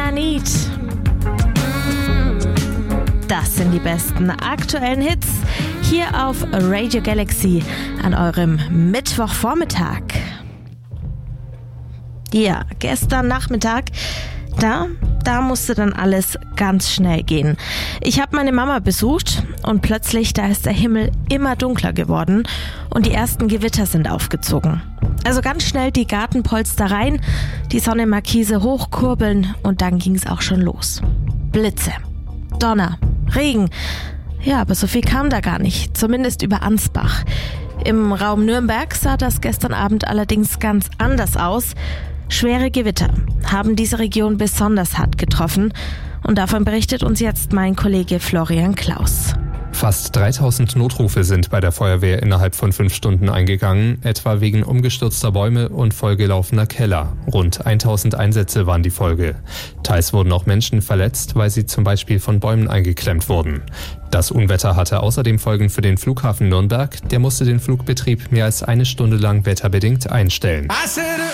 I Need. Das sind die besten aktuellen Hits hier auf Radio Galaxy an eurem Mittwochvormittag. Ja, gestern Nachmittag, da musste dann alles ganz schnell gehen. Ich habe meine Mama besucht und plötzlich, da ist der Himmel immer dunkler geworden und die ersten Gewitter sind aufgezogen. Also ganz schnell die Gartenpolster rein, die Sonnenmarkise hochkurbeln und dann ging es auch schon los. Blitze, Donner, Regen. Ja, aber so viel kam da gar nicht, zumindest über Ansbach. Im Raum Nürnberg sah das gestern Abend allerdings ganz anders aus. Schwere Gewitter haben diese Region besonders hart getroffen und davon berichtet uns jetzt mein Kollege Florian Klaus. Fast 3000 Notrufe sind bei der Feuerwehr innerhalb von 5 Stunden eingegangen, etwa wegen umgestürzter Bäume und vollgelaufener Keller. Rund 1000 Einsätze waren die Folge. Teils wurden auch Menschen verletzt, weil sie zum Beispiel von Bäumen eingeklemmt wurden. Das Unwetter hatte außerdem Folgen für den Flughafen Nürnberg. Der musste den Flugbetrieb mehr als 1 Stunde lang wetterbedingt einstellen.